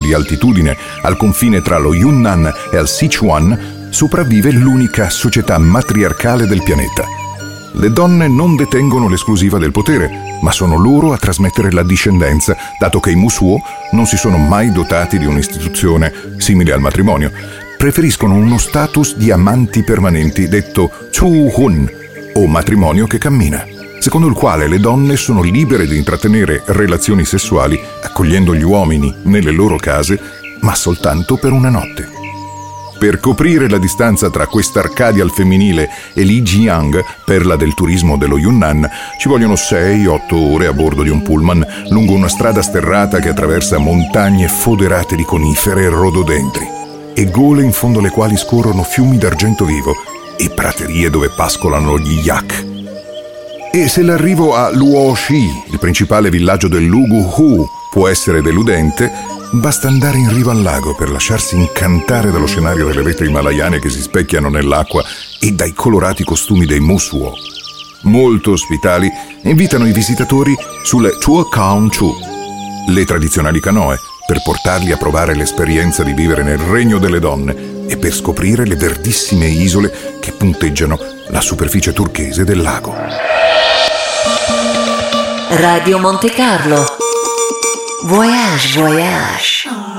di altitudine al confine tra lo Yunnan e il Sichuan, sopravvive l'unica società matriarcale del pianeta. Le donne non detengono l'esclusiva del potere, ma sono loro a trasmettere la discendenza, dato che i Mosuo non si sono mai dotati di un'istituzione simile al matrimonio. Preferiscono uno status di amanti permanenti detto Chu-hun, o matrimonio che cammina, secondo il quale le donne sono libere di intrattenere relazioni sessuali accogliendo gli uomini nelle loro case, ma soltanto per una notte. Per coprire la distanza tra quest'Arcadia al femminile e Lijiang, perla del turismo dello Yunnan, ci vogliono 6-8 ore a bordo di un pullman lungo una strada sterrata che attraversa montagne foderate di conifere e rododendri e gole in fondo alle quali scorrono fiumi d'argento vivo e praterie dove pascolano gli yak. E se l'arrivo a Luoxi, il principale villaggio del Lugu Hu, può essere deludente, basta andare in riva al lago per lasciarsi incantare dallo scenario delle vette himalayane che si specchiano nell'acqua e dai colorati costumi dei Mosuo. Molto ospitali, invitano i visitatori sulle Chua Kaun Chu, le tradizionali canoe, per portarli a provare l'esperienza di vivere nel regno delle donne e per scoprire le verdissime isole che punteggiano la superficie turchese del lago. Radio Monte Carlo. Voyage, voyage.